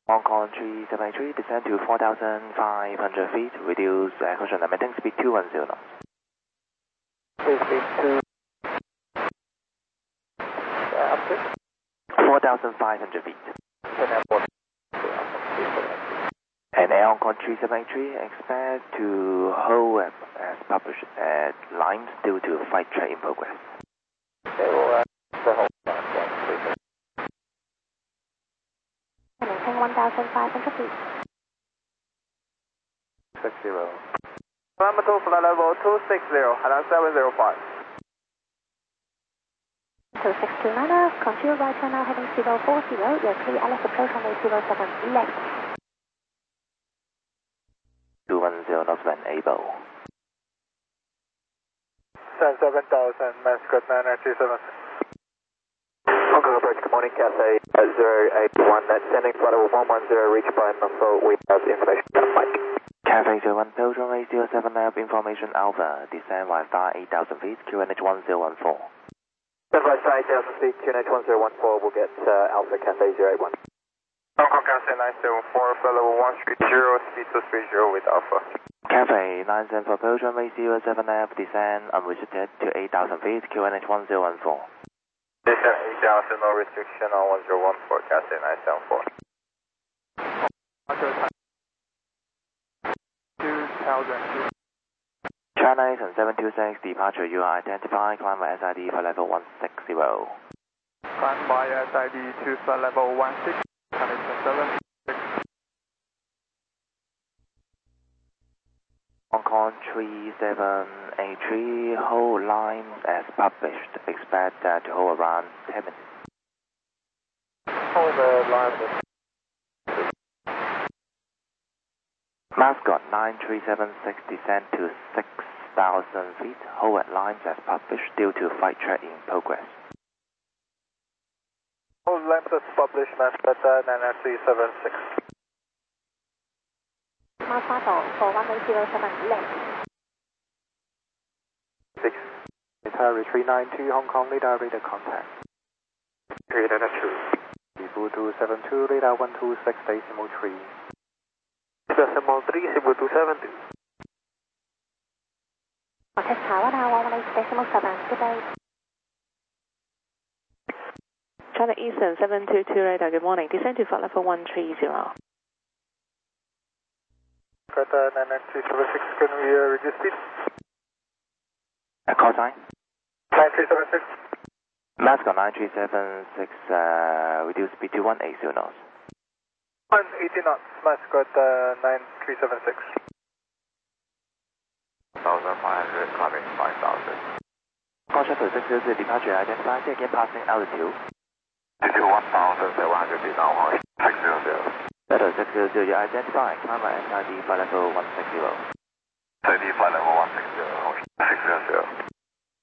Hong Kong 373, descend to 4,500 feet, reduce caution and maintain speed 210 knots. Speed 2. Up to? 4,500 feet. And Air Hong Kong 373, expect to hold as published at lines due to flight check in progress. Okay, we'll hold on. Maintain 1,500 feet. 60. Parameter flight level 260, Hainan 705. 2629, continue right turn now heading 040, you're clear LS approach runway 07 left. 210 knots when able. 7,000, Mascot 9937. Hong Kong approach, good morning, Cathay 081, descending flight level 110, reached by Mumfo, we have information about Mike. Cathay 01, Page runway 07 left, information Alpha, descend via star 8,000 feet, QNH 1014. Descend via star 8,000 feet, QNH 1014, we'll get Alpha Cathay 081. Hong Kong Cathay 974, flight level 130, speed 230 with Alpha. Cathay 974, Page runway 07 left, descend unrestricted to 8,000 feet, QNH 1014. Descend 8,000, no restriction on 1014, Cathay 974. 2,000. China Eastern 726, departure, you are identified, climb by SID for level 160. Climb by SID to flight level 16, China Eastern 726. Hong Kong 3783, hold line as published, expect to hold around 10 minutes. Hold the line. Mascot 9376, descend to 6,000 feet, hold at lines as published due to flight check in progress. Hold lines as published, Mascot 99376. Mount Fatal for runway 07 left. 6. Retire 392, Hong Kong, radar contact. 392. Cebu 272, radar 126, decimal 3. Decimal 3, Cebu 272. Test tower now 118.7, good day. China Eastern 722 radar, good morning. Descend to flight level 130. Got 99376, can we reduce speed? Call sign? 9376. Mascot 9376, reduce speed to 180 knots. 180 knots, Mascot 9376. 1,500, climbing 5,000. Call shuttle 600, departure, identify, again passing altitude. 1,700 feet now, 600. Shuttle 600, you identify, climb by SID flight level 160. SID flight level 160, 600.